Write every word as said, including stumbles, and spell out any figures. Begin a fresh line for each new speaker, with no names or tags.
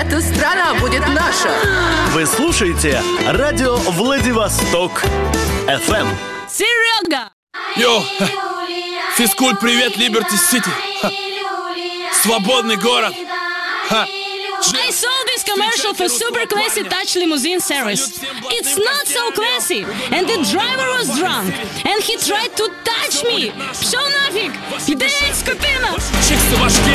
Эта страна будет наша.
Вы слушаете радио Владивосток эф эм.
Серега!
Йоу! Физкульт, привет, Либерти Сити! Свободный город! Ха.
I saw this commercial for super classy touch limousine service. It's not so classy, and the driver was drunk, and he tried to touch me. Пшел нафиг! Иди, скотина!
Чисто башке!